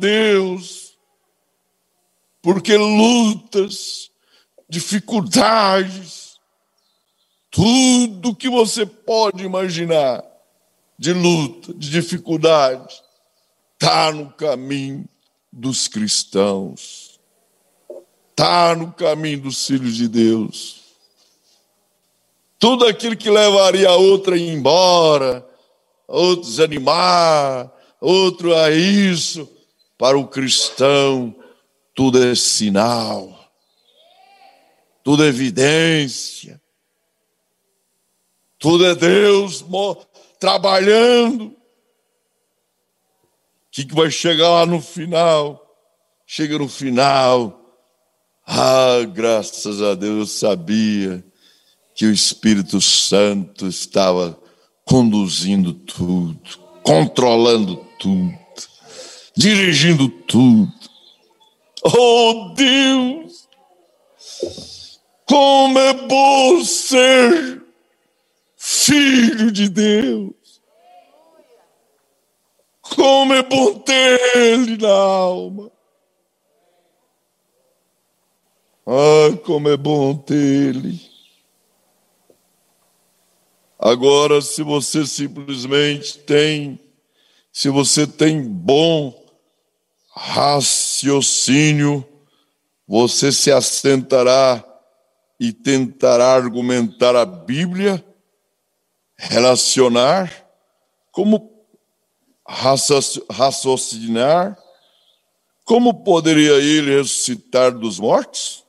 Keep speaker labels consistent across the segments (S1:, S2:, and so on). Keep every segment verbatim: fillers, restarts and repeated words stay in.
S1: Deus, porque lutas, dificuldades, tudo que você pode imaginar de luta, de dificuldade, está no caminho dos cristãos, está no caminho dos filhos de Deus. Tudo aquilo que levaria a outra a ir embora, a outro desanimar, outro a isso, para o cristão, tudo é sinal, tudo é evidência, tudo é Deus trabalhando. O que, que vai chegar lá no final? Chega no final, ah, graças a Deus, eu sabia que o Espírito Santo estava conduzindo tudo, controlando tudo, dirigindo tudo. Oh Deus, como é bom ser filho de Deus. Como é bom ter Ele na alma. Ah, como é bom ter Ele. Agora, se você simplesmente tem, se você tem bom raciocínio, você se assentará e tentará argumentar a Bíblia, relacionar, como raciocinar, como poderia ele ressuscitar dos mortos?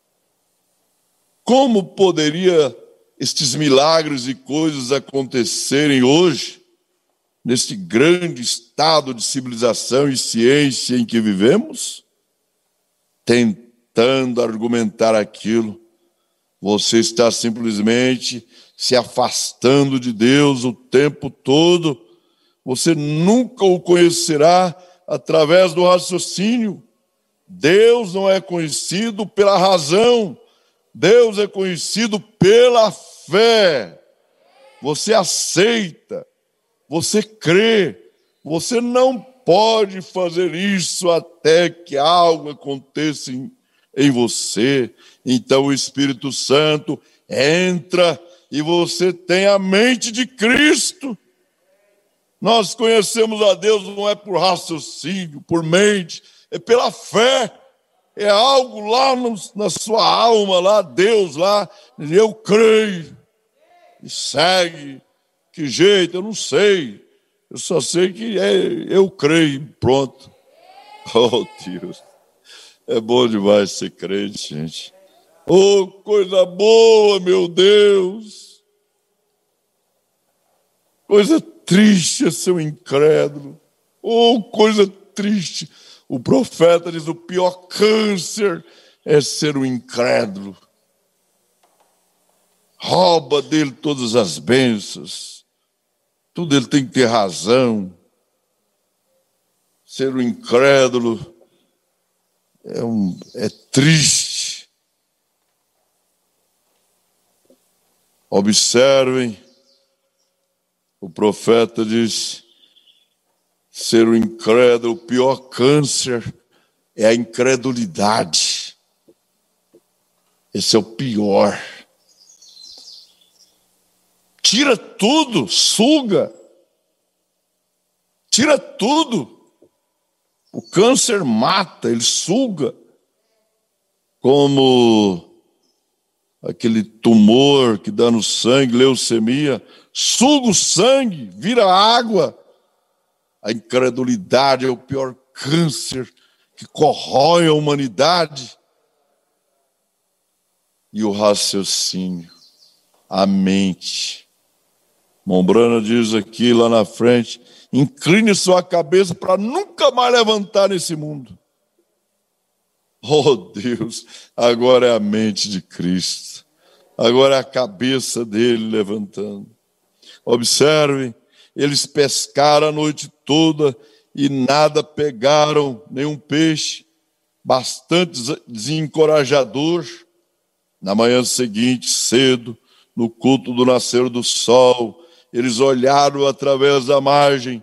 S1: Como poderia estes milagres e coisas acontecerem hoje, neste grande estado de civilização e ciência em que vivemos? Tentando argumentar aquilo, você está simplesmente se afastando de Deus o tempo todo. Você nunca o conhecerá através do raciocínio. Deus não é conhecido pela razão, Deus é conhecido pela fé. Você aceita, você crê, você não pode fazer isso até que algo aconteça em, em você. Então o Espírito Santo entra e você tem a mente de Cristo. Nós conhecemos a Deus não é por raciocínio, por mente, é pela fé. É algo lá no, na sua alma, lá, Deus lá, eu creio. E segue. Que jeito? Eu não sei. Eu só sei que é, eu creio, pronto. Oh, Deus. É bom demais ser crente, gente. Oh, coisa boa, meu Deus. Coisa triste é ser um incrédulo. Oh, coisa triste. O profeta diz, o pior câncer é ser um incrédulo. Rouba dele todas as bênçãos. Tudo ele tem que ter razão. Ser um incrédulo é, um, é triste. Observem, o profeta diz, ser um incrédulo, o pior câncer é a incredulidade. Esse é o pior. Tira tudo, suga. Tira tudo. O câncer mata, ele suga. Como aquele tumor que dá no sangue, leucemia, suga o sangue, vira água. A incredulidade é o pior câncer que corrói a humanidade. E o raciocínio, a mente. Mombrana diz aqui, lá na frente, incline sua cabeça para nunca mais levantar nesse mundo. Oh Deus, agora é a mente de Cristo. Agora é a cabeça dele levantando. Observe, eles pescaram a noite toda e nada pegaram, nenhum peixe. Bastante desencorajador. Na manhã seguinte, cedo, no culto do nascer do sol, eles olharam através da margem